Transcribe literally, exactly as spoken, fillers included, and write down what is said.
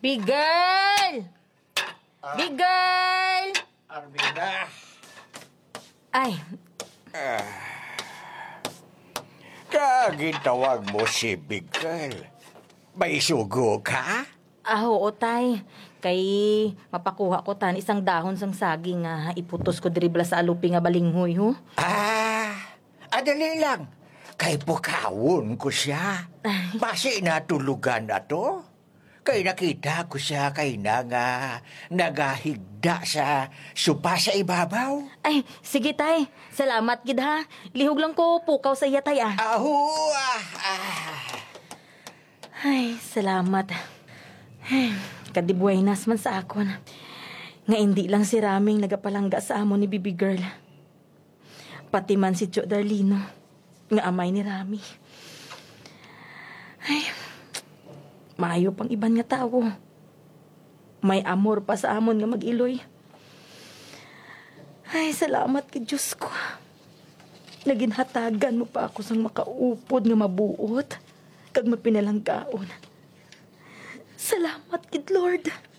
Big girl! Ah. Big girl! Armida. Ay, Kagitawag mo si Big Girl. May sugo ka? ah, oo, tay. Kay mapakuha ko tan isang dahon sang saging nga iputos ko dribla sa alupi nga balinghoy, ho. Ah, adali lang. Kay pukawon ko siya. Basi natulugan na to. Kay nakita ko siya kay na nga nagahigda sa supa sa ibabaw. Ay, sige, tay. Salamat, gid ha. Lihog lang ko pukaw sa iya, tay, ah. Ahu, ah, ah. Ay, salamat. Ay, kadibuenas man sa akon. Nga hindi lang si Raming nagapalangga sa amo ni Bibi Girl. Pati man si Jo Darlino, nga amay ni Rami. Ay, maayo pang iban nga tao. May amor pa sa amon nga mag-iloy. Ay, salamat kay Diyos ko. Naginhatagan mo pa ako sang makaupod nga mabuot kag mapinalanggaon. Salamat kid Lord.